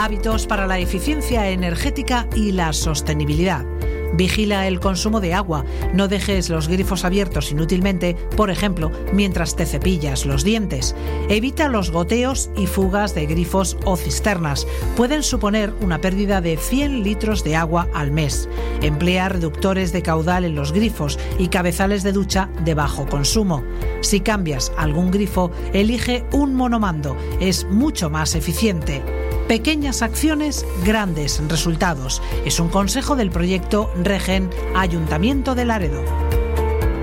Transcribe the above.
Hábitos para la eficiencia energética y la sostenibilidad. Vigila el consumo de agua. No dejes los grifos abiertos inútilmente, por ejemplo, mientras te cepillas los dientes. Evita los goteos y fugas de grifos o cisternas. Pueden suponer una pérdida de 100 litros de agua al mes. Emplea reductores de caudal en los grifos y cabezales de ducha de bajo consumo. Si cambias algún grifo, elige un monomando. Es mucho más eficiente. Pequeñas acciones, grandes resultados. Es un consejo del proyecto Regen Ayuntamiento de Laredo.